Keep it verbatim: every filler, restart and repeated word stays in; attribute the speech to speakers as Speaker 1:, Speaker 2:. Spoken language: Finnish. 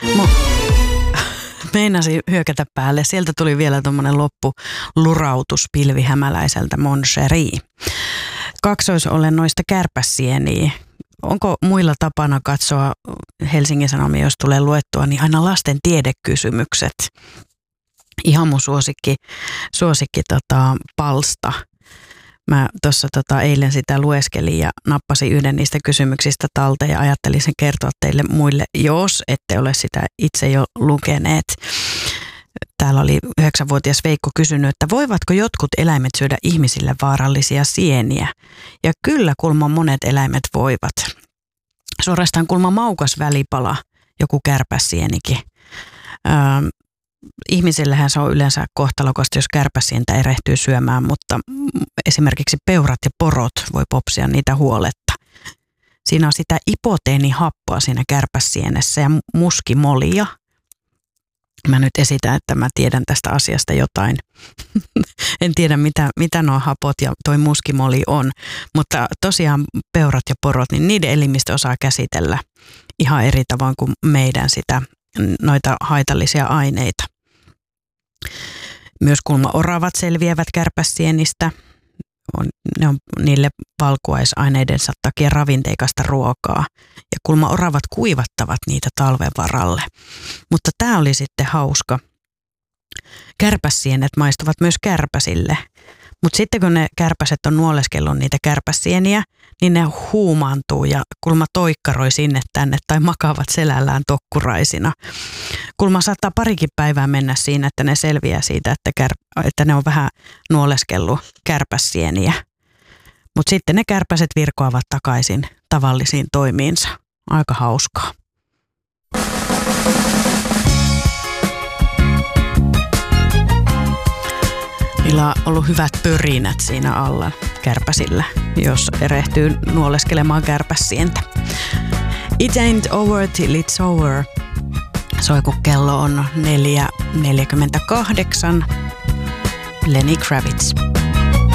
Speaker 1: Mo- Meinasi hyökätä päälle. Sieltä tuli vielä tuommoinen loppulurautus pilvihämäläiseltä Mon Cherie. Kaksoisolennoista kärpäsieniä. Onko muilla tapana katsoa Helsingin Sanomia, jos tulee luettua, niin aina lasten tiedekysymykset. Ihan mun suosikki, suosikki tota, palsta. Mä tuossa tota, eilen sitä lueskelin ja nappasin yhden niistä kysymyksistä talteen ja ajattelin sen kertoa teille muille, jos ette ole sitä itse jo lukeneet. Täällä oli yhdeksänvuotias Veikko kysynyt, että voivatko jotkut eläimet syödä ihmisille vaarallisia sieniä? Ja kyllä kulman monet eläimet voivat. Suorastaan kulman maukas välipala, joku kärpäsienikin. Öö, ihmisillähän se on yleensä kohtalokasta, jos kärpäsientä erehtyy syömään, mutta esimerkiksi peurat ja porot voi popsia niitä huoletta. Siinä on sitä ipoteenihappoa siinä kärpäsienessä ja muskimolia. Mä nyt esitän, että mä tiedän tästä asiasta jotain. En tiedä, mitä, mitä nuo hapot ja toi muskimoli on, mutta tosiaan peurat ja porot, niin niiden elimistö osaa käsitellä ihan eri tavoin kuin meidän sitä, noita haitallisia aineita. Myös kulmaoravat selviävät kärpäsienistä. On, ne on niille valkuaisaineiden takia ravinteikasta ruokaa. Ja kulmaoravat kuivattavat niitä talven varalle. Mutta tämä oli sitten hauska. Kärpäsienet maistuvat myös kärpäsille. Mutta sitten kun ne kärpäset on nuoleskellut niitä kärpäsieniä, niin ne huumaantuu ja kulma toikkaroi sinne tänne tai makaavat selällään tokkuraisina. Kulma saattaa parikin päivää mennä siinä, että ne selviää siitä, että, kär, että ne on vähän nuoleskellut kärpäsieniä. Mutta sitten ne kärpäset virkoavat takaisin tavallisiin toimiinsa. Aika hauskaa. Niillä on ollut hyvät pörinät siinä alla kärpäsillä, jos erehtyy nuoleskelemaan kärpäsientä. It ain't over till it's over. Soi kun kello on neljä neljäkymmentäkahdeksan. Lenny Kravitz.